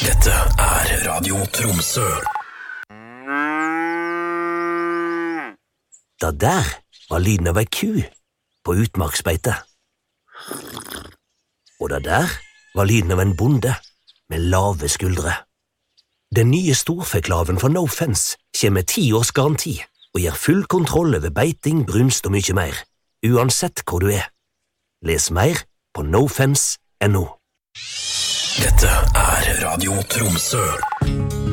Dette Radio Tromsø. Da der var lyden av ei ku på utmarksbeite. Og da der var lyden av en bonde med lave skuldre. Den nye storfeklaven fra No Fence kommer med 10 års garanti og gir full kontroll over beiting, brunst og mye mer, uansett hvor du er. Les mer på nofence.no. Dette Radio Tromsø.